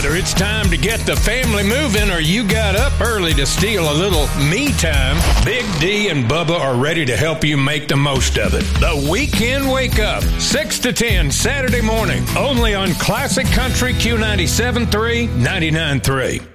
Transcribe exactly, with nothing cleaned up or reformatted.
Whether it's time to get the family moving or you got up early to steal a little me time, Big D and Bubba are ready to help you make the most of it. The Weekend Wake Up, six to ten Saturday morning, only on Classic Country Q ninety-seven point three, ninety-nine point three.